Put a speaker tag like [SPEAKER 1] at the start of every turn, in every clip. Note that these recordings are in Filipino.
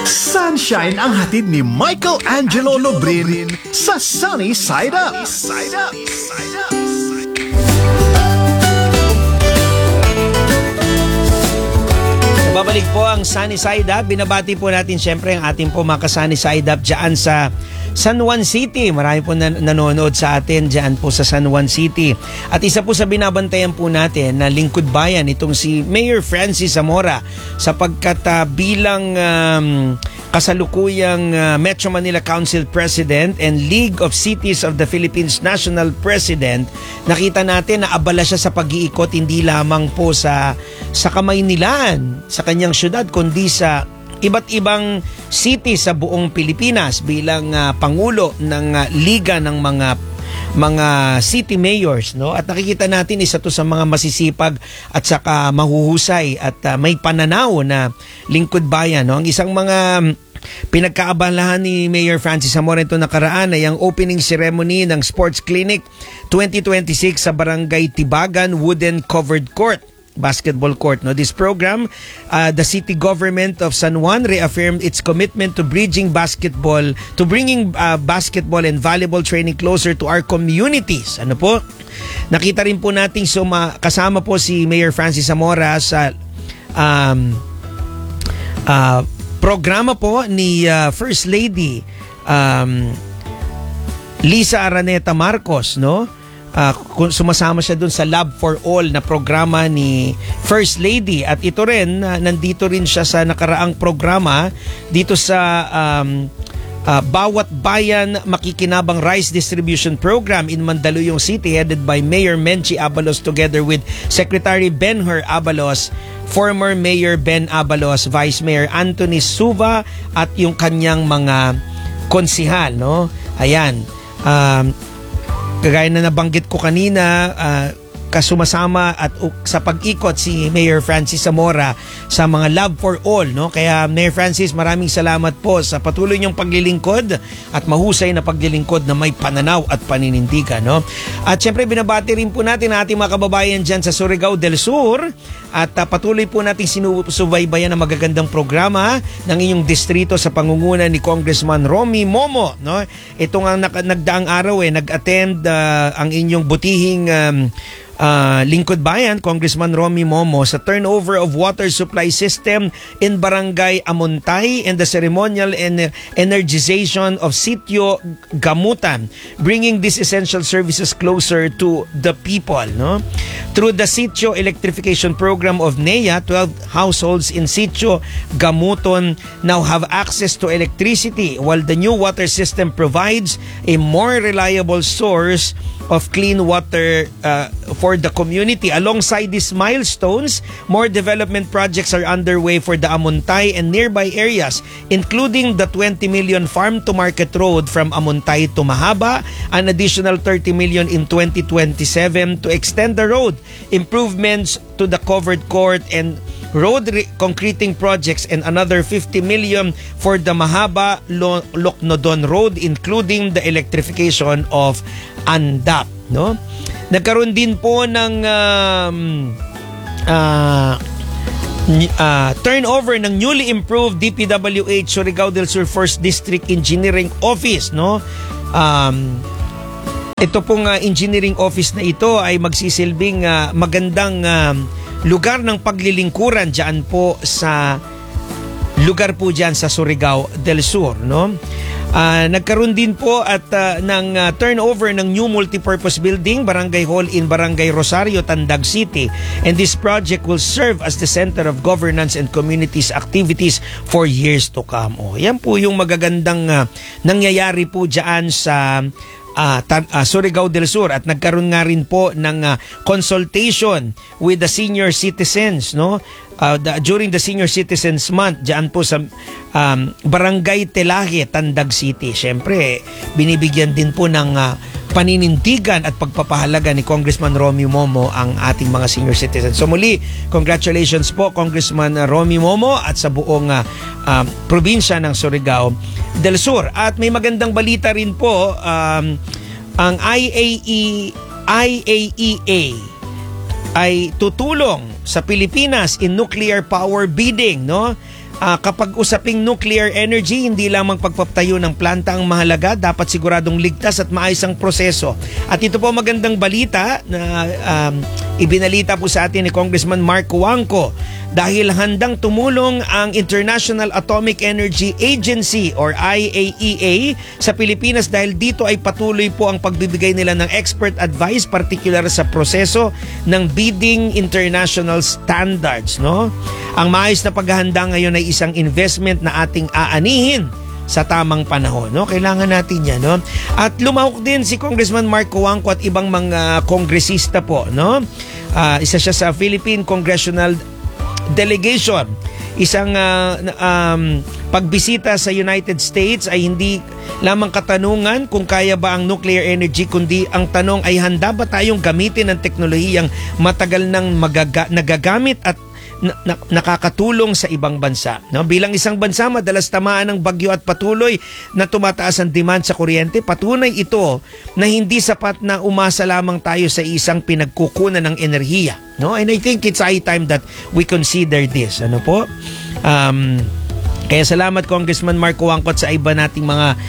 [SPEAKER 1] Sunshine ang hatid ni Michael Angelo Lobrin sa Sunny Side Up.
[SPEAKER 2] Babalik po ang Sunny Side Up. Binabati po natin siyempre ang ating po mga ka-Sunny Side Up dyan sa San Juan City. Marami po nanonood sa atin dyan po sa San Juan City. At isa po sa binabantayan po natin na lingkod bayan itong si Mayor Francis Zamora sapagkat bilang kasalukuyang Metro Manila Council President and League of Cities of the Philippines National President, nakita natin na abala siya sa pag-iikot hindi lamang po sa Kamaynilan, sa kanyang syudad, kundi sa iba't ibang city sa buong Pilipinas bilang pangulo ng liga ng mga city mayors, no? At nakikita natin isa to sa mga masisipag at saka mahuhusay at may pananaw na lingkod bayan, no? Ang isang mga pinagkaabalahan ni Mayor Francis Zamora ito nakaraan ay ang opening ceremony ng Sports Clinic 2026 sa Barangay Tibagan Wooden Covered Court basketball court. No, this program, the city government of San Juan reaffirmed its commitment to bringing basketball and volleyball training closer to our communities. Ano po? Nakita rin po nating kasama po si Mayor Francis Zamora sa programa po ni First Lady Lisa Araneta Marcos, no? Sumasama siya dun sa Lab for All na programa ni First Lady, at ito rin nandito rin siya sa nakaraang programa dito sa Bawat Bayan Makikinabang Rice Distribution Program in Mandaluyong City headed by Mayor Menchi Abalos together with Secretary Benher Abalos, former Mayor Ben Abalos, Vice Mayor Anthony Suva at yung kanyang mga konsihal, no? Ayan. Kagaya na nabanggit ko kanina, kasumasama at sa pag-ikot si Mayor Francis Zamora sa mga Love for All, no? Kaya Mayor Francis, maraming salamat po sa patuloy niyong paglilingkod at mahusay na paglilingkod na may pananaw at paninindigan, no? At syempre binabati rin po natin ang ating mga kababayan dyan sa Surigao del Sur at patuloy po nating sinusubaybayan ang magagandang programa ng inyong distrito sa pangunguna ni Congressman Romy Momo, no? Ito nga nagdaang araw nag-attend ang inyong butihing lingkod bayan, Congressman Romy Momo, sa turnover of water supply system in Barangay Amontay and the ceremonial energization of Sitio Gamutan, bringing these essential services closer to the people, no? Through the Sitio Electrification Program of NEA, 12 households in Sitio Gamuton now have access to electricity, while the new water system provides a more reliable source of clean water for the community. Alongside these milestones, more development projects are underway for the Amontay and nearby areas, including the 20 million farm-to-market road from Amontay to Mahaba, an additional 30 million in 2027 to extend the road, improvements to the covered court and road concreting projects, and another 50 million for the Mahaba Loknodon Road, including the electrification of Andap, no? Nagkaroon din po ng turnover ng newly improved DPWH Surigao del Sur 1st District Engineering Office, no? Ito pong engineering office na ito ay magsisilbing magandang lugar ng paglilingkuran diyan po sa lugar po diyan sa Surigao del Sur, no? Nagkaroon din po at ng turnover ng new multipurpose building, Barangay Hall in Barangay Rosario, Tandag City, and this project will serve as the center of governance and communities activities for years to come. Yan po yung magagandang nangyayari po diyan sa Surigao del Sur, at nagkaroon nga rin po ng consultation with the senior citizens, no? During the Senior Citizens Month diyan po sa Barangay Telaje, Tandag City. Siyempre, binibigyan din po ng paninindigan at pagpapahalaga ni Congressman Romy Momo ang ating mga senior citizens. So muli, congratulations po Congressman Romy Momo at sa buong probinsya ng Surigao del Sur. At may magandang balita rin po, ang IAEA ay tutulong sa Pilipinas in nuclear power bidding, no? Kapag usaping nuclear energy, hindi lamang pagpapatayo ng planta ang mahalaga, dapat siguradong ligtas at maayos ang proseso. At ito po magandang balita na ibinalita po sa atin ni Congressman Mark Wangco dahil handang tumulong ang International Atomic Energy Agency or IAEA sa Pilipinas dahil dito ay patuloy po ang pagbibigay nila ng expert advice particular sa proseso ng bidding international standards, no? Ang maayos na paghahanda ngayon ay isang investment na ating aanihin sa tamang panahon, no? Kailangan natin 'yan, no? At lumahok din si Congressman Mark Wangco at ibang mga kongresista po, no? Isa siya sa Philippine Congressional Delegation. Isang pagbisita sa United States ay hindi lamang katanungan kung kaya ba ang nuclear energy, kundi ang tanong ay handa ba tayong gamitin ang teknolohiyang matagal nang nagagamit at nakakatulong sa ibang bansa, no? Bilang isang bansa madalas tamaan ng bagyo at patuloy na tumataas ang demand sa kuryente, patunay ito na hindi sapat na umasa lamang tayo sa isang pinagkukunan ng enerhiya, no? And I think it's high time that we consider this, ano po? Kaya salamat Congressman Mark Wangco sa iba nating mga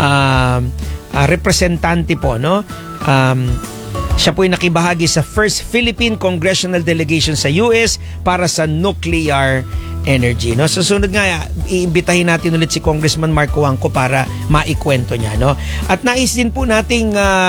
[SPEAKER 2] representante po, no? Siya po'y nakibahagi sa First Philippine Congressional Delegation sa US para sa nuclear energy, no? Susunod nga, iimbitahin natin ulit si Congressman Mark Wangco para maikwento niya, no? At nais din po nating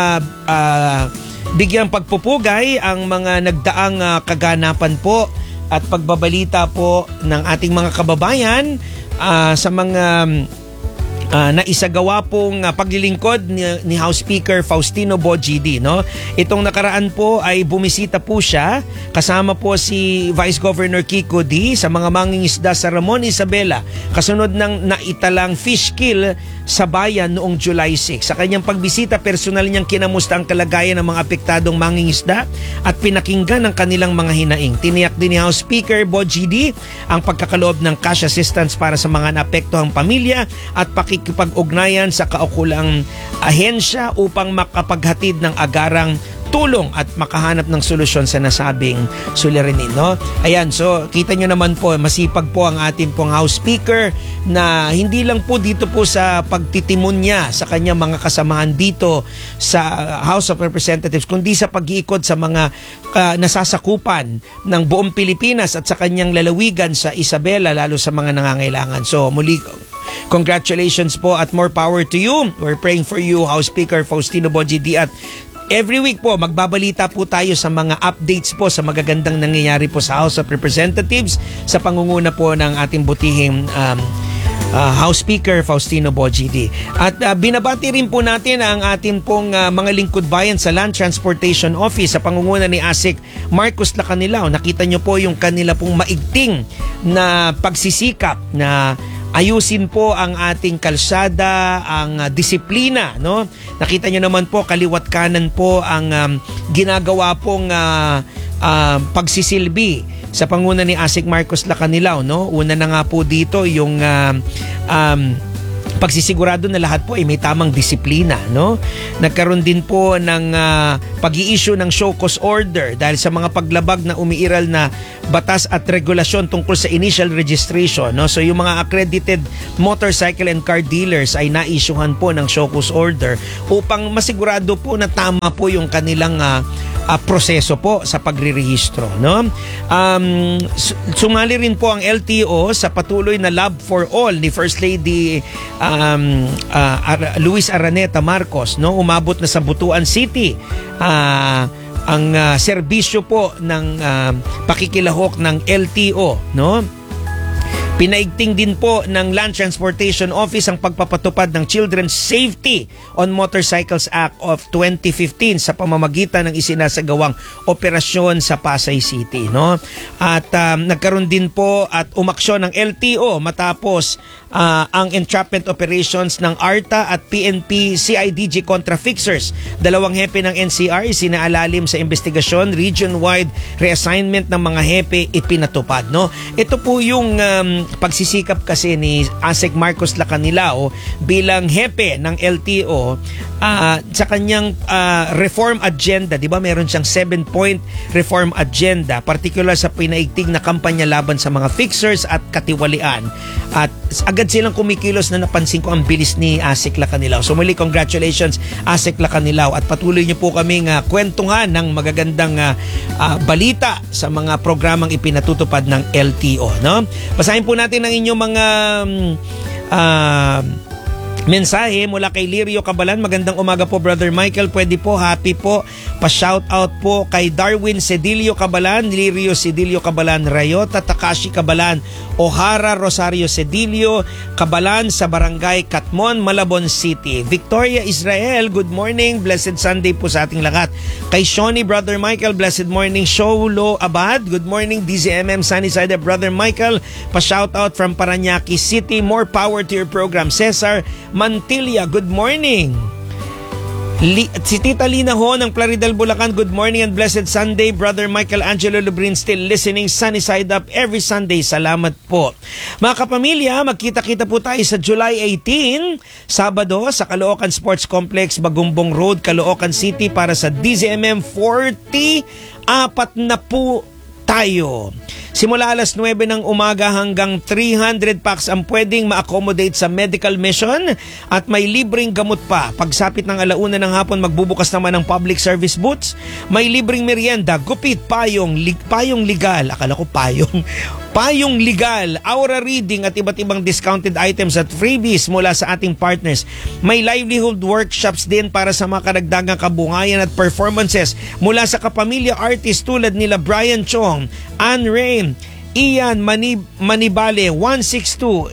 [SPEAKER 2] bigyang pagpupugay ang mga nagdaang kaganapan po at pagbabalita po ng ating mga kababayan sa mga na isagawa pong paglilingkod ni House Speaker Faustino Bojidi, no? Itong nakaraan po ay bumisita po siya kasama po si Vice Governor Kiko D sa mga mangingisda sa Ramon Isabela kasunod ng naitalang fish kill sa bayan noong July 6. Sa kanyang pagbisita, personal niyang kinamusta ang kalagayan ng mga apektadong mangingisda at pinakinggan ang kanilang mga hinaing. Tiniyak din ni House Speaker Bojidi ang pagkakaloob ng cash assistance para sa mga naapektuhang pamilya at pakikipag-ugnayan sa kaukulang ahensya upang makapaghatid ng agarang tulong at makahanap ng solusyon sa nasabing suliranin, no? Ayan, so kita nyo naman po, masipag po ang ating pong House Speaker na hindi lang po dito po sa pagtitimon niya sa kanyang mga kasamahan dito sa House of Representatives, kundi sa pag-iikot sa mga nasasakupan ng buong Pilipinas at sa kanyang lalawigan sa Isabela, lalo sa mga nangangailangan. So muli, congratulations po at more power to you. We're praying for you, House Speaker Faustino Bojidi, at every week po, magbabalita po tayo sa mga updates po sa magagandang nangyayari po sa House of Representatives sa pangunguna po ng ating butihing House Speaker Faustino Bojidi. At binabati rin po natin ang ating pong mga lingkod bayan sa Land Transportation Office sa pangunguna ni ASEC Marcos Lacanilao. Nakita nyo po yung kanila pong maigting na pagsisikap na ayusin po ang ating kalsada, ang disiplina, no? Nakita nyo naman po, kaliwat kanan po ang ginagawa pong pagsisilbi sa panguna ni ASEC Marcos Lacanilao, no? Una na nga po dito yung pagsisigurado na lahat po ay may tamang disiplina, no? Nagkaroon din po ng pag-i-issue ng show cause order dahil sa mga paglabag na umiiral na batas at regulasyon tungkol sa initial registration, no? So yung mga accredited motorcycle and car dealers ay na-issuehan po ng show cause order upang masigurado po na tama po yung kanilang proseso po sa pagrirehistro, no? Sumali rin po ang LTO sa patuloy na Love for All ni First Lady Luis Araneta Marcos, no? Umabot na sa Butuan City ang serbisyo po ng pakikilahok ng LTO, no? Pinaigting din po ng Land Transportation Office ang pagpapatupad ng Children's Safety on Motorcycles Act of 2015 sa pamamagitan ng isinasagawang operasyon sa Pasay City, no? At nagkaroon din po at umaksyon ng LTO matapos ang entrapment operations ng ARTA at PNP CIDG contra fixers. Dalawang hepe ng NCR isinaalalim sa investigasyon, region-wide reassignment ng mga hepe ipinatupad, no? Ito po yung pagsisikap kasi ni ASEC Marcos Lacanilao bilang hepe ng LTO sa kanyang reform agenda, di ba meron siyang 7-point reform agenda, particular sa pinaigting na kampanya laban sa mga fixers at katiwalian. At agad silang kumikilos na napansin ko ang bilis ni Asik Lacanilaw. So muli, congratulations Asik Lacanilaw, at patuloy niyo po kaming kwentuhan ng magagandang balita sa mga programang ipinatutupad ng LTO. No? Basahin po natin ang inyong mga mensahe mula kay Lirio Cabalan. Magandang umaga po, Brother Michael. Pwede po, happy po. Pa-shoutout po kay Darwin Cedilio Cabalan, Lirio Cedilio Cabalan, Rayota Takashi Cabalan, O'Hara Rosario Cedilio Cabalan sa Barangay Katmon, Malabon City. Victoria Israel, good morning. Blessed Sunday po sa ating lahat. Kay Shoni, Brother Michael, blessed morning. Sholo Abad, good morning. DZMM Sunnyside, Brother Michael. Pa-shoutout from Parañaque City. More power to your program. Cesar Mantilla, good morning. Si Tita Lina Ho ng Plaridel, Bulacan, good morning and blessed Sunday. Brother Michael Angelo Lubrin, still listening, sunny side up every Sunday. Salamat po. Mga kapamilya, magkita-kita po tayo sa July 18, Sabado, sa Caloocan Sports Complex, Bagumbong Road, Caloocan City, para sa DZMM 40. Apat na po tayo. Simula alas 9 ng umaga hanggang 300 packs ang pwedeng ma-accommodate sa medical mission at may libreng gamot pa. Pagsapit ng alauna ng hapon, magbubukas naman ng public service booths. May libreng merienda, gupit, payong legal. Akala ko payong legal, aura reading at iba't ibang discounted items at freebies mula sa ating partners. May livelihood workshops din para sa mga karagdagang kabungayan at performances mula sa kapamilya artist tulad nila Brian Chong, Anne Rain, Ian Manibale, 162,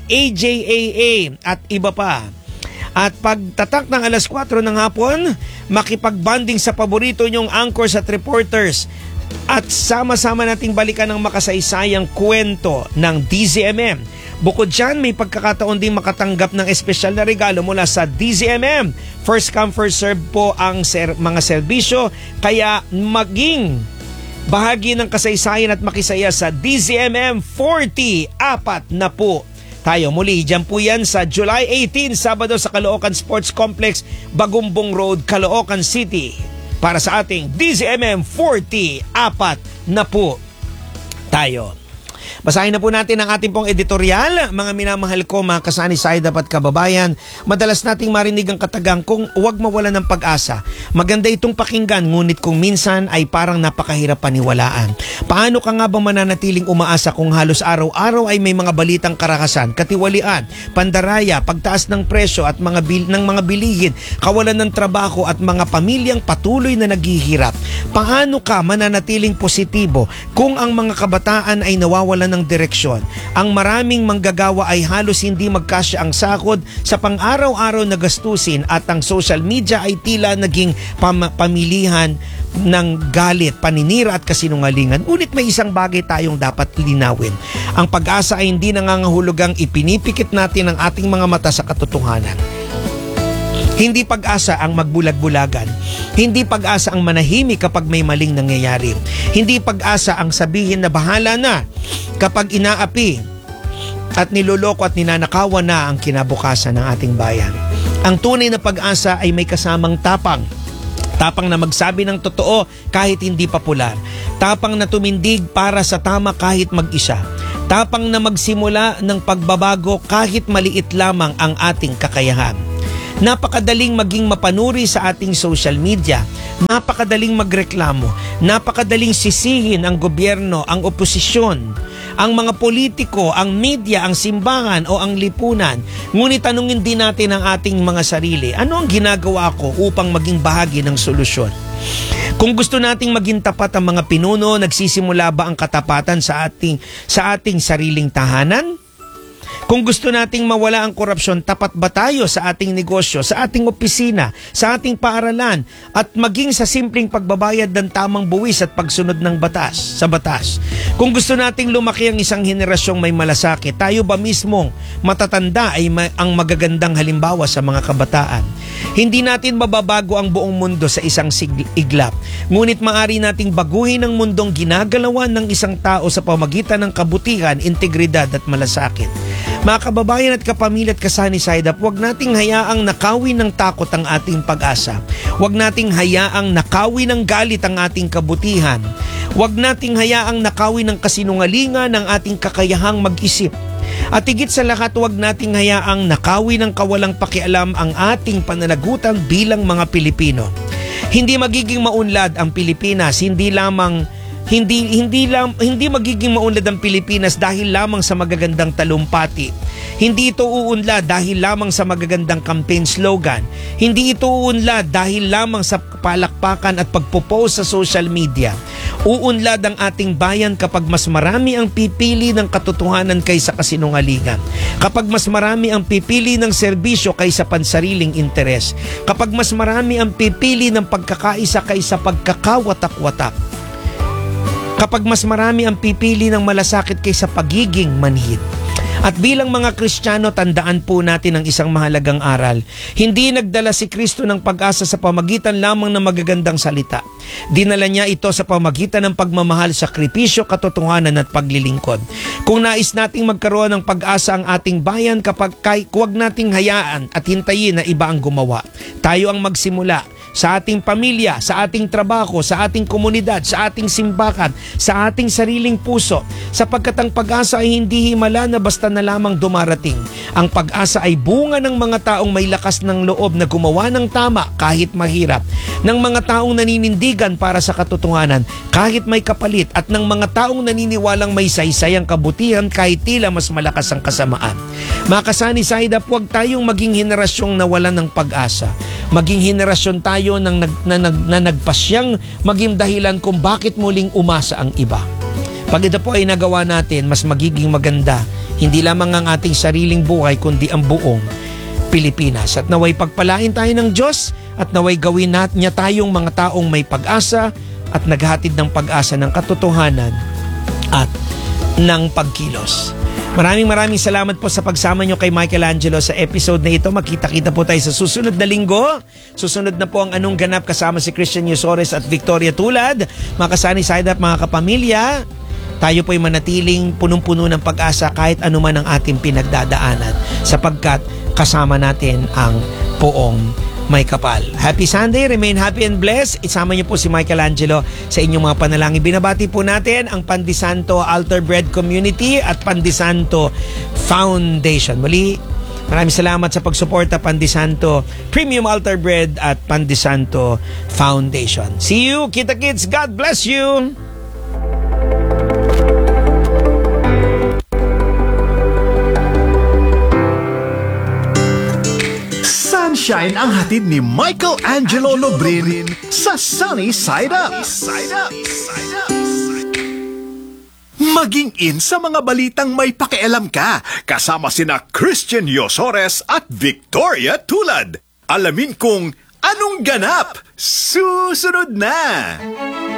[SPEAKER 2] AJAA at iba pa. At pagtatak ng alas 4 ng hapon, makipagbanding sa paborito nyong anchors at reporters at sama-sama nating balikan ang makasaysayang kwento ng DZMM. Bukod dyan, may pagkakataon din makatanggap ng espesyal na regalo mula sa DZMM. First come, first serve po ang mga serbisyo, kaya maging bahagi ng kasaysayan at makisaya sa DZMM 40. Apat na po tayo. Muli, dyan po yan sa July 18, Sabado sa Caloocan Sports Complex, Bagumbong Road, Caloocan City. Para sa ating DZMM 40, apat na po tayo. Basahin na po natin ang ating pong editorial. Mga minamahal ko, mga kasani side up at kababayan, madalas nating marinig ang katagang kung huwag mawala ng pag-asa. Maganda itong pakinggan, ngunit kung minsan ay parang napakahirap paniwalaan. Paano ka nga ba mananatiling umaasa kung halos araw-araw ay may mga balitang karakasan, katiwalian, pandaraya, pagtaas ng presyo at mga bilihin, kawalan ng trabaho at mga pamilyang patuloy na naghihirap? Paano ka mananatiling positibo kung ang mga kabataan ay nawawalan ng direksyon? Ang maraming manggagawa ay halos hindi magkasya ang sahod sa pang-araw-araw na gastusin at ang social media ay tila naging pamilihan ng galit, paninira at kasinungalingan. Ngunit may isang bagay tayong dapat linawin. Ang pag-asa ay hindi nangangahulugang ipinipikit natin ang ating mga mata sa katotohanan. Hindi pag-asa ang magbulag-bulagan. Hindi pag-asa ang manahimik kapag may maling nangyayari. Hindi pag-asa ang sabihin na bahala na kapag inaapi at niloloko at ninanakawan na ang kinabukasan ng ating bayan. Ang tunay na pag-asa ay may kasamang tapang. Tapang na magsabi ng totoo kahit hindi popular. Tapang na tumindig para sa tama kahit mag-isa. Tapang na magsimula ng pagbabago kahit maliit lamang ang ating kakayahan. Napakadaling maging mapanuri sa ating social media. Napakadaling magreklamo. Napakadaling sisihin ang gobyerno, ang oposisyon, ang mga politiko, ang media, ang simbahan o ang lipunan. Ngunit tanungin din natin ang ating mga sarili. Ano ang ginagawa ko upang maging bahagi ng solusyon? Kung gusto nating maging tapat ang mga pinuno, nagsisimula ba ang katapatan sa ating sariling tahanan? Kung gusto nating mawala ang korupsyon, tapat ba tayo sa ating negosyo, sa ating opisina, sa ating paaralan, at maging sa simpleng pagbabayad ng tamang buwis at pagsunod ng batas? Kung gusto nating lumaki ang isang henerasyong may malasakit, tayo ba mismong matatanda ay ang magagandang halimbawa sa mga kabataan? Hindi natin mababago ang buong mundo sa isang iglap, ngunit maaari nating baguhin ang mundong ginagalawan ng isang tao sa pamagitan ng kabutihan, integridad at malasakit. Mga kababayan at kapamilya at kasani side up, huwag nating hayaang nakawin ng takot ang ating pag-asa. Huwag nating hayaang nakawin ng galit ang ating kabutihan. Huwag nating hayaang nakawin ng kasinungalingan ang ating kakayahang mag-isip. At higit sa lahat, huwag nating hayaang nakawin ng kawalang pakialam ang ating pananagutan bilang mga Pilipino. Hindi magiging maunlad ang Pilipinas, hindi magiging maunlad ang Pilipinas dahil lamang sa magagandang talumpati. Hindi ito uunlad dahil lamang sa magagandang campaign slogan. Hindi ito uunlad dahil lamang sa palakpakan at pagpo-post sa social media. Uunlad ang ating bayan kapag mas marami ang pipili ng katotohanan kaysa kasinungalingan. Kapag mas marami ang pipili ng serbisyo kaysa pansariling interes. Kapag mas marami ang pipili ng pagkakaisa kaysa pagkakawatak-watak. Kapag mas marami ang pipili ng malasakit kaysa pagiging manhid. At bilang mga Kristiyano, tandaan po natin ang isang mahalagang aral. Hindi nagdala si Kristo ng pag-asa sa pamagitan lamang ng magagandang salita. Dinala niya ito sa pamagitan ng pagmamahal, sakripisyo, katotohanan at paglilingkod. Kung nais nating magkaroon ng pag-asa ang ating bayan, huwag nating hayaan at hintayin na iba ang gumawa. Tayo ang magsimula. Sa ating pamilya, sa ating trabaho, sa ating komunidad, sa ating simbahan, sa ating sariling puso. Sapagkat ang pag-asa ay hindi himala na basta na lamang dumarating. Ang pag-asa ay bunga ng mga taong may lakas ng loob na gumawa ng tama kahit mahirap. Ng mga taong naninindigan para sa katotohanan kahit may kapalit. At ng mga taong naniniwalang may saysay ang kabutihan kahit tila mas malakas ang kasamaan. Mga kasani side up, huwag tayong maging henerasyong nawalan ng pag-asa. Maging henerasyon tayo na nagpasyang maging dahilan kung bakit muling umasa ang iba. Pag ito po ay nagawa natin, mas magiging maganda, hindi lamang ang ating sariling buhay, kundi ang buong Pilipinas. At naway pagpalain tayo ng Diyos at naway gawin niya tayong mga taong may pag-asa at naghatid ng pag-asa ng katotohanan at ng pagkilos. Maraming salamat po sa pagsama nyo kay Michael Angelo sa episode na ito. Makita-kita po tayo sa susunod na linggo. Susunod na po ang Anong Ganap kasama si Christian Yusores at Victoria Tulad. Mga kasani side up, mga kapamilya, tayo po'y manatiling punong-puno ng pag-asa kahit anuman ang ating pinagdadaanan sapagkat kasama natin ang poong may kapal. Happy Sunday, remain happy and blessed. Isama niyo po si Michael Angelo sa inyong mga panalangin. Binabati po natin ang Pandisanto Altar Bread Community at Pandisanto Foundation. Muli, maraming salamat sa pagsuporta Pandisanto Premium Altar Bread at Pandisanto Foundation. See you, Kita Kids. God bless you.
[SPEAKER 1] Sunshine ang hatid ni Michael Angelo Lobrin sa Sunny Side Up. Maging in sa mga balitang may pakialam ka, kasama sina Christian Yosores at Victoria Tulad. Alamin kung anong ganap. Susunod na!